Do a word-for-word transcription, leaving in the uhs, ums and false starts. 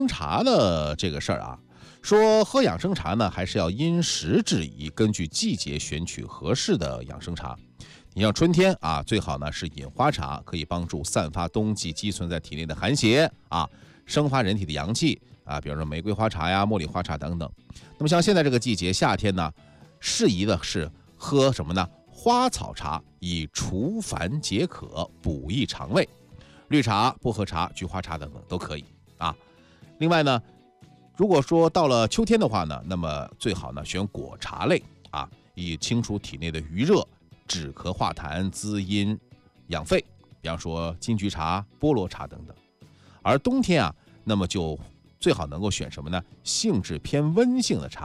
茶的这个事儿啊，说喝养生茶呢，还是要因时制宜，根据季节选取合适的养生茶。你像春天啊，最好呢是饮花茶，可以帮助散发冬季积存在体内的寒邪啊，生发人体的阳气啊，比如说玫瑰花茶呀、茉莉花茶等等。那么像现在这个季节，夏天呢，适宜的是喝什么呢？花草茶，以除烦解渴、补益肠胃。绿茶、薄荷茶、菊花茶等等都可以啊。另外呢，如果说到了秋天的话呢，那么最好呢选果茶类啊，以清除体内的余热，止咳化痰、滋阴养肺。比方说金桔茶、菠萝茶等等。而冬天啊，那么就最好能够选什么呢？性质偏温性的茶。